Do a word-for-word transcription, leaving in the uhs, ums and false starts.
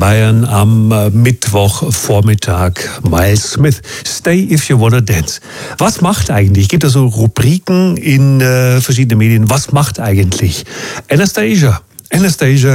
Bayern am äh, Mittwochvormittag. Miles Smith, Stay If You Wanna Dance. Was macht eigentlich, gibt es so Rubriken in äh, verschiedenen Medien, was macht eigentlich Anastacia? Anastacia